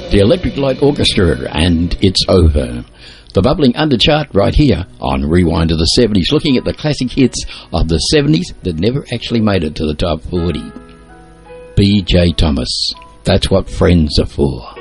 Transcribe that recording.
The Electric Light Orchestra, and It's Over. The bubbling underchart right here on Rewind to the 70s, looking at the classic hits of the 70s that never actually made it to the top 40. B.J. Thomas, That's What Friends Are For.